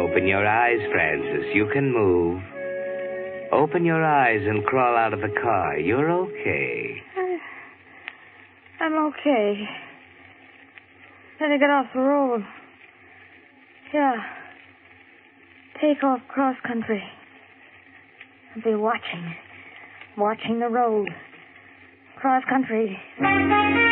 Open your eyes, Francis. You can move. Open your eyes and crawl out of the car. You're okay. I'm okay. Then I get off the road. Yeah. Take off cross country. I'll be watching the road. Cross country.